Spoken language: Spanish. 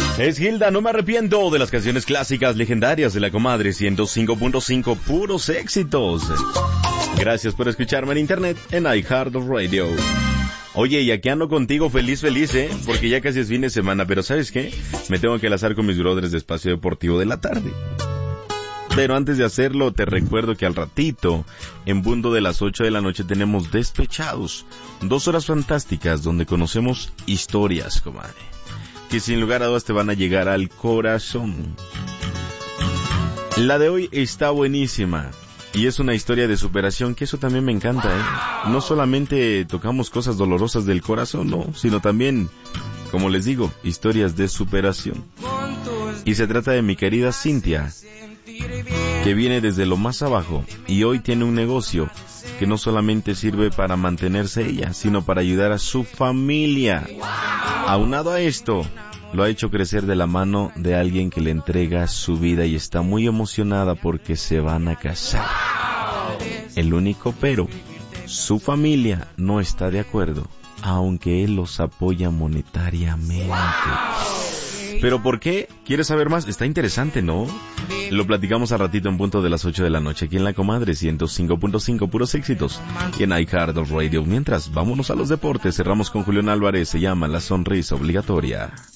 Es Gilda, no me arrepiento, de las canciones clásicas legendarias de la comadre 105.5, puros éxitos. Gracias por escucharme en internet en iHeartRadio. Oye, y aquí ando contigo feliz, porque ya casi es fin de semana, pero ¿sabes qué? Me tengo que enlazar con mis brothers de Espacio Deportivo de la tarde. Pero antes de hacerlo, te recuerdo que al ratito, en punto de las 8 de la noche, tenemos Despechados. 2 horas fantásticas donde conocemos historias, comadre, que sin lugar a dudas te van a llegar al corazón. La de hoy está buenísima. Y es una historia de superación, que eso también me encanta, ¿eh? No solamente tocamos cosas dolorosas del corazón, no, sino también, como les digo, historias de superación. Y se trata de mi querida Cintia, que viene desde lo más abajo y hoy tiene un negocio que no solamente sirve para mantenerse ella, sino para ayudar a su familia. Aunado a esto, lo ha hecho crecer de la mano de alguien que le entrega su vida y está muy emocionada porque se van a casar. El único pero, su familia no está de acuerdo, aunque él los apoya monetariamente. ¿Pero por qué? ¿Quieres saber más? Está interesante, ¿no? Lo platicamos al ratito en punto de las 8 de la noche aquí en La Comadre 105.5, puros éxitos, y en iHeartRadio. Mientras, vámonos a los deportes. Cerramos con Julián Álvarez, se llama La Sonrisa Obligatoria.